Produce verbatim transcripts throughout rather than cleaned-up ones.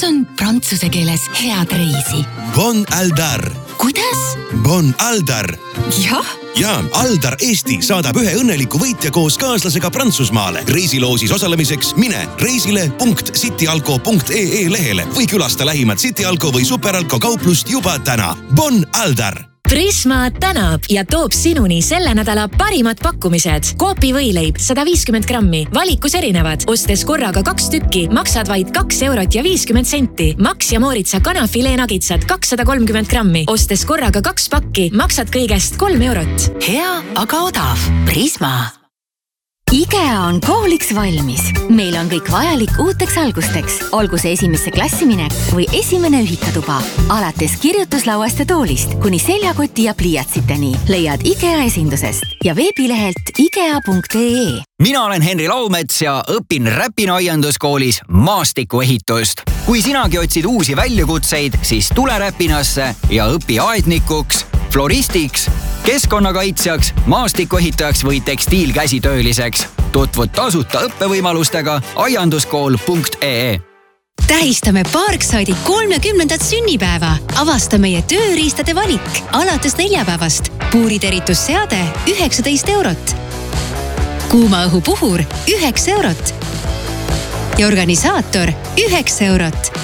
on prantsuse keeles head reisi? Bon Aldar. Kuidas? Bon Aldar. Jah? Ja, Aldar Eesti saadab ühe õnneliku võitja koos kaaslasega Prantsusmaale. Reisiloosis osalemiseks mine reisile punkt cityalko punkt ee lehele või külasta lähimat Cityalko või Superalko kauplust juba täna. Bon Aldar! Prisma tänab ja toob sinuni selle nädala parimad pakkumised. Coopi võileib sada viiskümmend grammi, valikus erinevad. Ostes korraga kaks tükki, maksad vaid kaks eurot ja viiskümmend senti. Max ja Mooritsa kanafilee nagitsad kakssada kolmkümmend grammi. Ostes korraga kaks pakki, maksad kõigest kolm eurot. Hea, aga odav. Prisma. IKEA on kooliks valmis. Meil on kõik vajalik uuteks algusteks. Olgu see esimesse klassi minek või esimene ühikatuba. Alates kirjutuslauast ja toolist kuni seljakoti ja pliiatsiteni leiad IKEA esindusest ja veebilehelt ikea punkt ee. Mina olen Henri Laumets ja õpin Räpina aianduskoolis maastikuehitust. Kui sinagi otsid uusi väljakutseid, siis tule Räpinasse ja õpi aednikuks, floristiks, keskkonnakaitsjaks, maastikuehitajaks või tekstiilkäsitööliseks. Tutvud tasuta õppevõimalustega aianduskool punkt ee. Tähistame Parkside'i kolmekümnendat sünnipäeva. Avasta meie tööriistade valik alates neljapäevast. Puuriteritusseade üheksateist eurot. Kuuma õhu puhur üheksa eurot. Ja organisaator üheksa eurot.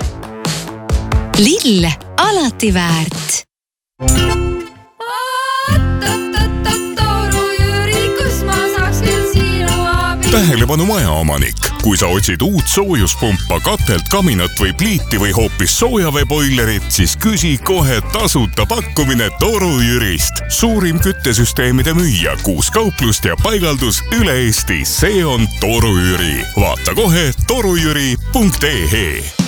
Lill alati väärt. Tähelepanu majaomanik. Kui sa otsid uut soojuspumpa, katelt, kaminat või pliiti või hoopis soojaveeboilerit, siis küsi kohe tasuta pakkumine Toru Jürist. Suurim küttesüsteemide müüja, kuus kauplust ja paigaldus üle Eesti. See on Toru Jüri. Vaata kohe torujüri punkt ee.